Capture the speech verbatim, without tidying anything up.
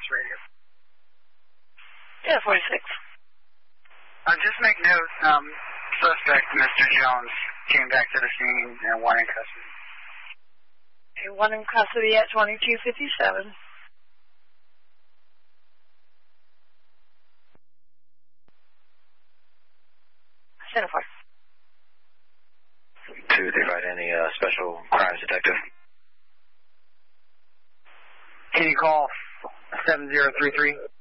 radio. Yeah, forty-six. Uh, just make note, um, suspect, Mister Jones, came back to the scene and one in custody. Okay, one in custody at twenty-two fifty-seven. Center for. To provide any uh, special crimes detective. Can you call seven zero three three?